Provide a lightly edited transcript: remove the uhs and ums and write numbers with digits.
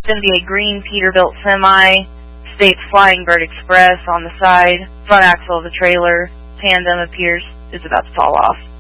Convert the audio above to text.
Going to be a green Peterbilt semi, states Flying Bird Express on the side. Front axle of the trailer tandem is about to fall off.